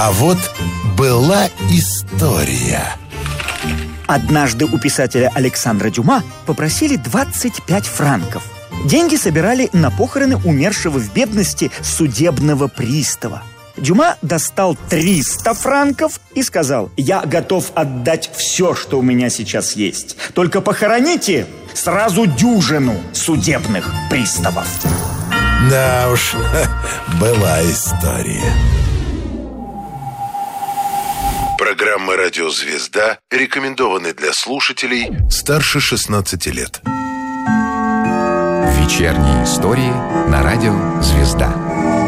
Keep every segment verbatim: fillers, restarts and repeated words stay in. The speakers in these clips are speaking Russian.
А вот была история. Однажды у писателя Александра Дюма попросили двадцать пять франков. Деньги собирали на похороны умершего в бедности судебного пристава. Дюма достал триста франков и сказал: «Я готов отдать все, что у меня сейчас есть. Только похороните сразу дюжину судебных приставов». Да уж, была история. Программа «Радио Звезда» рекомендованы для слушателей старше шестнадцати лет. Вечерние истории на радио «Звезда».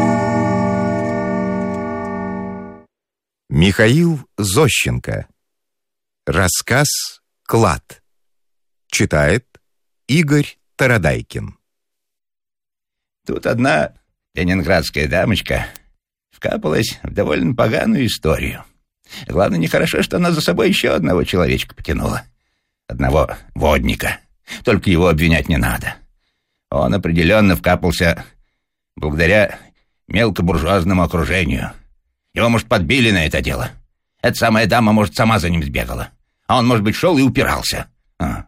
Михаил Зощенко. Рассказ «Клад». Читает Игорь Тарадайкин. Тут одна ленинградская дамочка вкапалась в довольно поганую историю. Главное, нехорошо, что она за собой еще одного человечка потянула. Одного водника. Только его обвинять не надо. Он определенно вкапался благодаря мелкобуржуазному окружению. Его, может, подбили на это дело. Эта самая дама, может, сама за ним сбегала. А он, может быть, шел и упирался. А,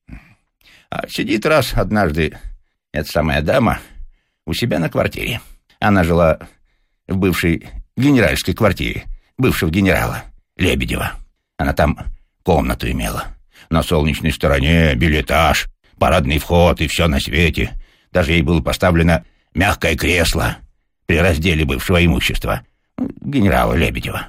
а сидит раз однажды эта самая дама у себя на квартире. Она жила в бывшей генеральской квартире бывшего генерала Лебедева. Она там комнату имела. На солнечной стороне бельэтаж, парадный вход и все на свете. Даже ей было поставлено мягкое кресло при разделе бывшего имущества генерала Лебедева.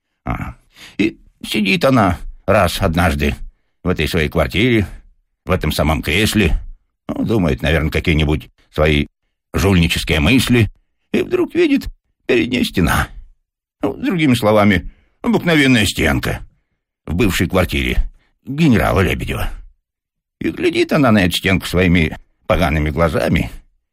А. И сидит она раз однажды в этой своей квартире, в этом самом кресле, ну, думает, наверное, какие-нибудь свои жульнические мысли, и вдруг видит перед ней стена. Ну, другими словами, обыкновенная стенка в бывшей квартире генерала Лебедева. И глядит она на эту стенку своими погаными глазами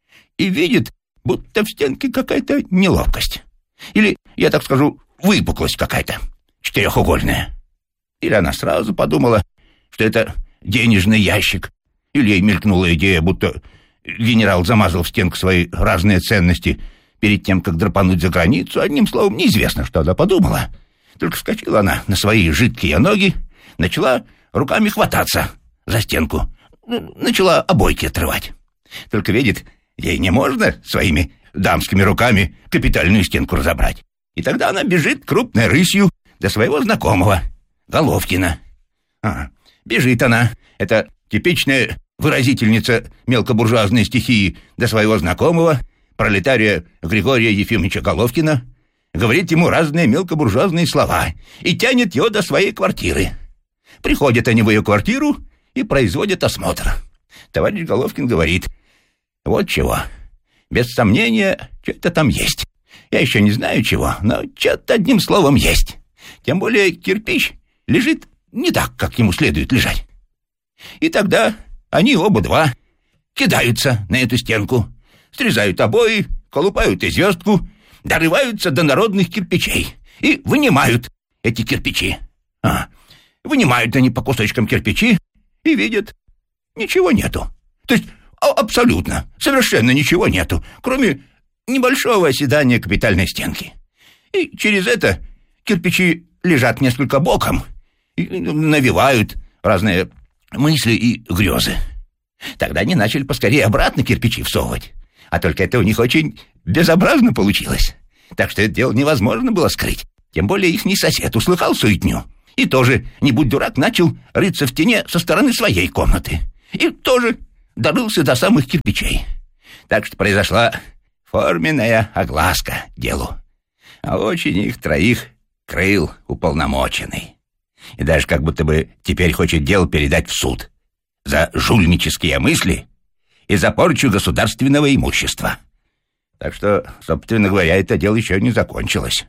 и видит, будто в стенке какая-то неловкость. Или, я так скажу, выпуклость какая-то, четырехугольная. Или она сразу подумала, что это денежный ящик. Или ей мелькнула идея, будто генерал замазал в стенку свои разные ценности перед тем, как драпануть за границу. Одним словом, неизвестно, что она подумала. Только вскочила она на свои жидкие ноги, начала руками хвататься за стенку, начала обойки отрывать. Только видит, ей не можно своими дамскими руками капитальную стенку разобрать. И тогда она бежит крупной рысью до своего знакомого, Головкина. А, бежит она, эта типичная выразительница мелкобуржуазной стихии, до своего знакомого, пролетария Григория Ефимовича Головкина, говорит ему разные мелкобуржуазные слова и тянет его до своей квартиры. Приходят они в ее квартиру и производят осмотр. Товарищ Головкин говорит: вот чего, без сомнения, что-то там есть. Я еще не знаю чего, но что-то одним словом есть. Тем более кирпич лежит не так, как ему следует лежать. И тогда они оба два кидаются на эту стенку, срезают обои, колупают и звездку, дорываются до народных кирпичей и вынимают эти кирпичи. А, вынимают они по кусочкам кирпичи и видят, ничего нету. То есть абсолютно, совершенно ничего нету, кроме небольшого оседания капитальной стенки. И через это кирпичи лежат несколько боком и навевают разные мысли и грезы. Тогда они начали поскорее обратно кирпичи всовывать. А только это у них очень безобразно получилось. Так что это дело невозможно было скрыть. Тем более ихний сосед услыхал суетню и тоже, не будь дурак, начал рыться в тени со стороны своей комнаты. И тоже дорылся до самых кирпичей. Так что произошла форменная огласка делу. А очень их троих крыл уполномоченный. И даже как будто бы теперь хочет дело передать в суд за жульнические мысли и за порчу государственного имущества. Так что, собственно говоря, это дело еще не закончилось.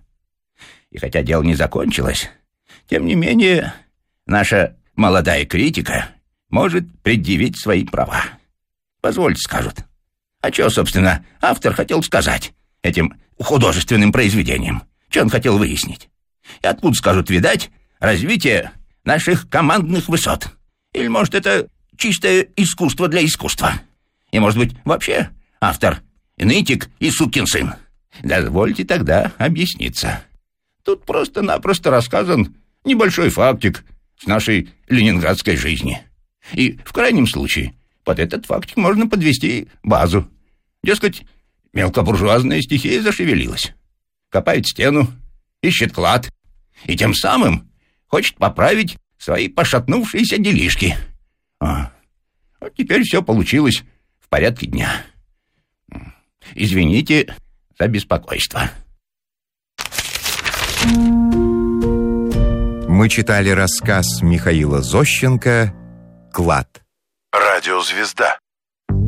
И хотя дело не закончилось, тем не менее, наша молодая критика может предъявить свои права. Позвольте, скажут. А что, собственно, автор хотел сказать этим художественным произведением? Что он хотел выяснить? И откуда, скажут, видать развитие наших командных высот? Или, может, это чистое искусство для искусства? И, может быть, вообще автор нытик и сукин сын? Дозвольте тогда объясниться. Тут просто-напросто рассказан небольшой фактик с нашей ленинградской жизни. И в крайнем случае под этот фактик можно подвести базу. Дескать, мелкобуржуазная стихия зашевелилась, копает стену, ищет клад и тем самым хочет поправить свои пошатнувшиеся делишки. А, вот теперь все получилось в порядке дня. Извините за беспокойство. Мы читали рассказ Михаила Зощенко «Клад». Радиозвезда.